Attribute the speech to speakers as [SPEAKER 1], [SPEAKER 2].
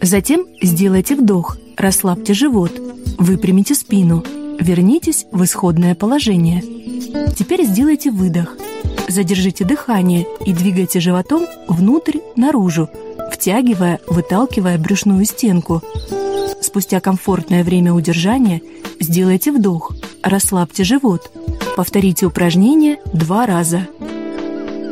[SPEAKER 1] Затем сделайте вдох, расслабьте живот, выпрямите спину, вернитесь в исходное положение. Теперь сделайте выдох. Задержите дыхание и двигайте животом внутрь, наружу, втягивая, выталкивая брюшную стенку. Спустя комфортное время удержания сделайте вдох, расслабьте живот. Повторите упражнение 2 раза.